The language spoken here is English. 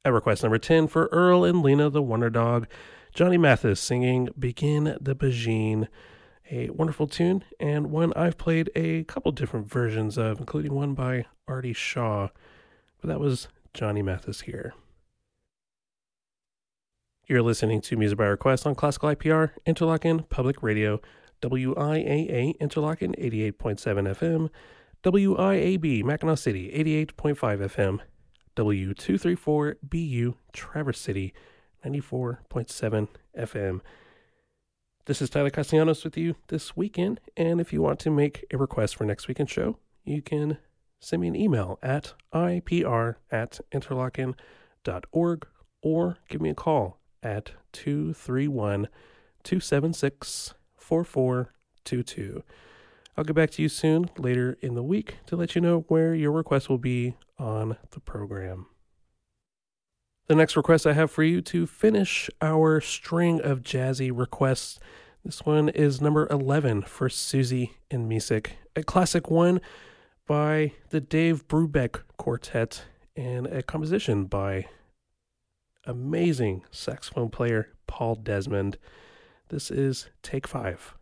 At request number 10 for Earl and Lena the Wonder Dog, Johnny Mathis singing Begin the Bajine, a wonderful tune and one I've played a couple different versions of, including one by Artie Shaw, but that was Johnny Mathis here. You're listening to Music by Request on Classical IPR, Interlochen Public Radio, WIAA Interlochen 88.7 FM, WIAB Mackinac City 88.5 FM, W234BU Traverse City 94.7 FM. This is Tyler Castellanos with you this weekend, and if you want to make a request for next weekend's show, you can send me an email at ipr@interlochen.org or give me a call at 231-276-4422. I'll get back to you soon later in the week to let you know where your request will be on the program. The next request I have for you to finish our string of jazzy requests, this one is number 11 for Susie and Misek, a classic one by the Dave Brubeck Quartet and a composition by amazing saxophone player Paul Desmond. This is Take 5.